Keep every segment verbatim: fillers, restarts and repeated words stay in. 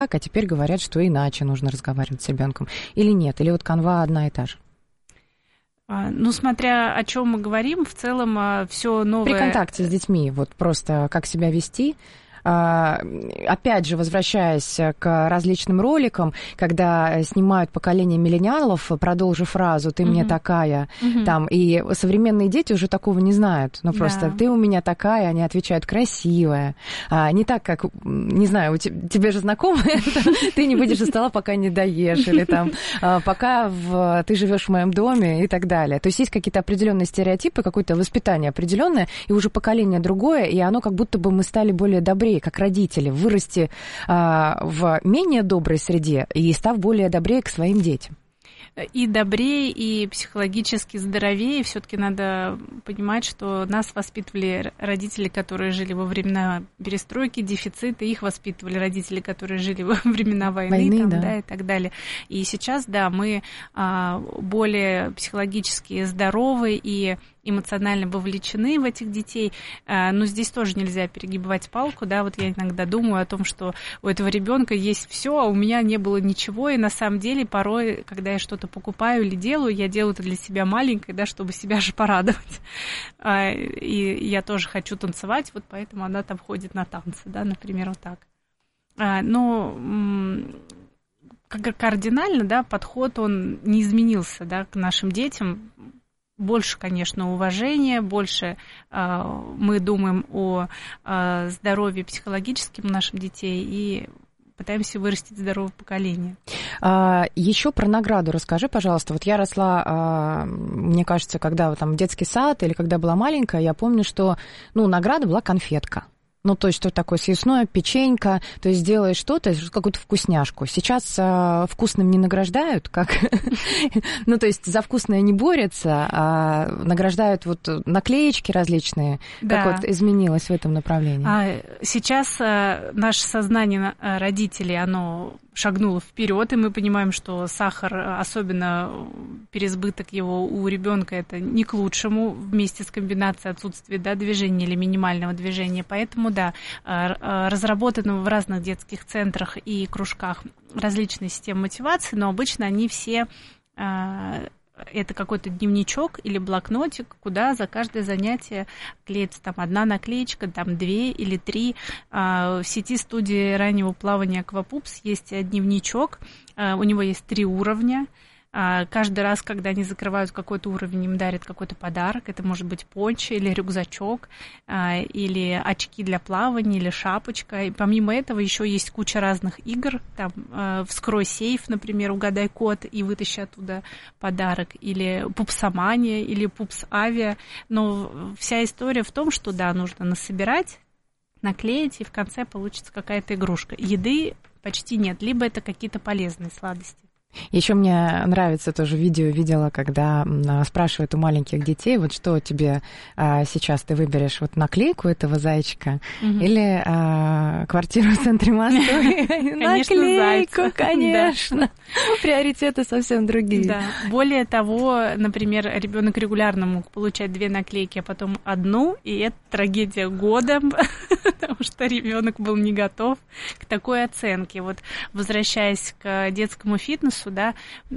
а теперь говорят, что иначе нужно разговаривать с ребенком. Или нет? Или вот канва одна и та же? Ну, смотря о чем мы говорим, в целом все новое... При контакте с детьми, вот просто как себя вести... Опять же, возвращаясь к различным роликам, когда снимают поколение миллениалов, продолжу фразу «ты uh-huh. мне такая», uh-huh. там, и современные дети уже такого не знают, ну просто да. «ты у меня такая», они отвечают «красивая», а, не так, как, не знаю, тебе же знакомо это, ты не выйдешь из стола, пока не доешь, или там, пока в, ты живешь в моем доме и так далее. То есть есть какие-то определенные стереотипы, какое-то воспитание определенное, и уже поколение другое, и оно как будто бы мы стали более добрее, как родители, вырасти а, в менее доброй среде и став более добрее к своим детям. И добрее, и психологически здоровее. Все-таки надо понимать, что нас воспитывали родители, которые жили во времена перестройки, дефицита, их воспитывали родители, которые жили во времена войны, войны там, да. Да, и так далее. И сейчас, да, мы а, более психологически здоровы и эмоционально вовлечены в этих детей, но здесь тоже нельзя перегибать палку, да, вот я иногда думаю о том, что у этого ребенка есть все, а у меня не было ничего, и на самом деле порой, когда я что-то покупаю или делаю, я делаю это для себя маленькой, да, чтобы себя же порадовать, и я тоже хочу танцевать, вот поэтому она там ходит на танцы, да, например, вот так. Но кардинально, да, подход, он не изменился, да, к нашим детям. Больше, конечно, уважения, больше э, мы думаем о э, здоровье психологическом наших детей и пытаемся вырастить здоровое поколение. А, еще про награду расскажи, пожалуйста. Вот я росла, а, мне кажется, когда там детский сад или когда была маленькая, я помню, что ну, награда была конфетка. Ну, то есть, что такое съестное, печенька, то есть, делаешь что-то, какую-то вкусняшку. Сейчас э, вкусным не награждают, как... ну, то есть, за вкусное не борются, а награждают вот наклеечки различные. Да. Как вот изменилось в этом направлении? А сейчас а, наше сознание родителей, оно шагнуло вперед, и мы понимаем, что сахар, особенно переизбыток его у ребенка, это не к лучшему вместе с комбинацией отсутствия да, движения или минимального движения. Поэтому, да, разработаны в разных детских центрах и кружках различные системы мотивации, но обычно они все... Это какой-то дневничок или блокнотик, куда за каждое занятие клеится там одна наклеечка, там две или три. В сети студии раннего плавания «Аквапупс» есть дневничок, у него есть три уровня. Каждый раз, когда они закрывают какой-то уровень, им дарят какой-то подарок. Это может быть пончо или рюкзачок, или очки для плавания, или шапочка. И помимо этого еще есть куча разных игр. Там «Вскрой сейф», например, «Угадай код» и вытащи оттуда подарок. Или «Пупсомания», или «Пупс-авиа». Но вся история в том, что, да, нужно насобирать, наклеить, и в конце получится какая-то игрушка. Еды почти нет, либо это какие-то полезные сладости. Еще мне нравится тоже видео, видела, когда спрашивают у маленьких детей, вот что тебе а, сейчас ты выберешь, вот наклейку этого зайчика угу. или а, квартиру в центре Москвы? Наклейку, конечно. Приоритеты совсем другие. Да. Более того, например, ребенок регулярно мог получать две наклейки, а потом одну, и это трагедия года, потому что ребенок был не готов к такой оценке. Вот возвращаясь к детскому фитнесу, да,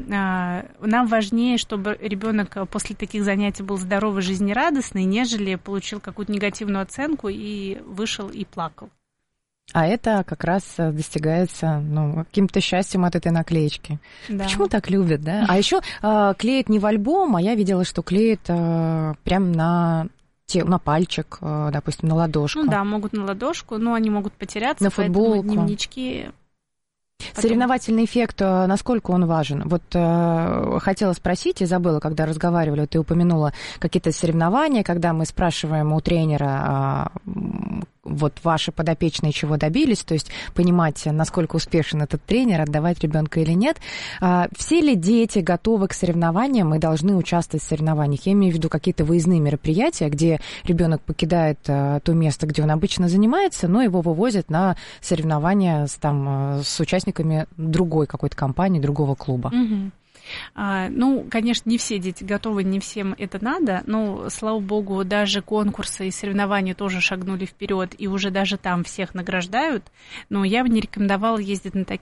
нам важнее, чтобы ребенок после таких занятий был здоровый, жизнерадостный, нежели получил какую-то негативную оценку и вышел и плакал. А это как раз достигается ну, каким-то счастьем от этой наклеечки. Да. Почему так любят, да? А еще э, клеят не в альбом, а я видела, что клеят э, прям на... на пальчик, э, допустим, на ладошку. Ну да, могут на ладошку, но они могут потеряться, на футболку. Поэтому дневнички... Потом... Соревновательный эффект, насколько он важен? Вот э, хотела спросить и забыла, когда разговаривали, ты упомянула какие-то соревнования, когда мы спрашиваем у тренера, э, вот ваши подопечные чего добились, то есть понимать, насколько успешен этот тренер, отдавать ребенка или нет. Э, все ли дети готовы к соревнованиям и должны участвовать в соревнованиях? Я имею в виду какие-то выездные мероприятия, где ребенок покидает э, то место, где он обычно занимается, но его вывозят на соревнования с, там, с участниками другой какой-то компании, другого клуба. Угу. Ну, конечно, не все дети готовы, не всем это надо, но, слава богу, даже конкурсы и соревнования тоже шагнули вперед, и уже даже там всех награждают. Но я бы не рекомендовала ездить на такие